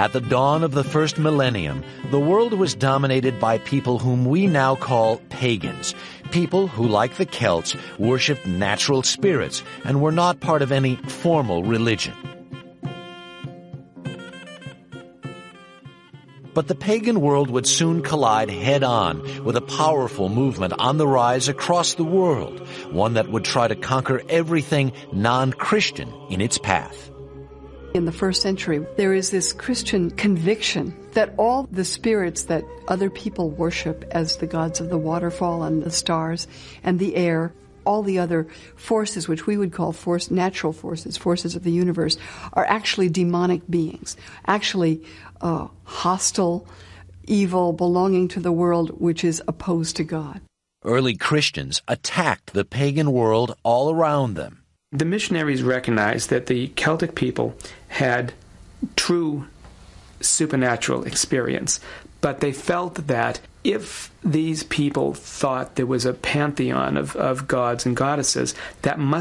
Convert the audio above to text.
At the dawn of the first millennium, the world was dominated by people whom we now call pagans, people who, like the Celts, worshipped natural spirits and were not part of any formal religion. But the pagan world would soon collide head-on with a powerful movement on the rise across the world, one that would try to conquer everything non-Christian in its path. In the first century, there is this Christian conviction that all the spirits that other people worship as the gods of the waterfall and the stars and the air, all the other forces which we would call natural forces, forces of the universe, are actually demonic beings, actually hostile, evil, belonging to the world which is opposed to God. Early Christians attacked the pagan world all around them. The missionaries recognized that the Celtic people had true supernatural experience, but they felt that if these people thought there was a pantheon of gods and goddesses, that must